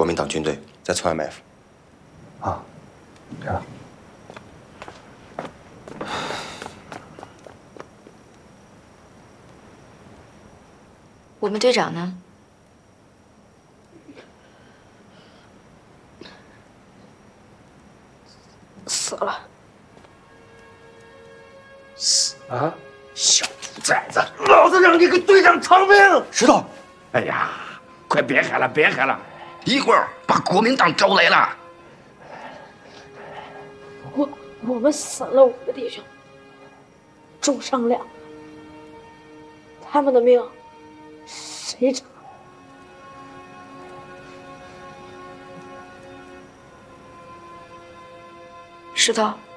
国民党军队在村外埋伏。 啊，知道。 我们队长呢？ 死了。 死了？小兔崽子！老子让你给队长偿命！ 石头， 哎呀，快别喊了，别喊了，一会儿把国民党招来了。 我们死了5个弟兄，重伤2个，他们的命谁偿？ 石头。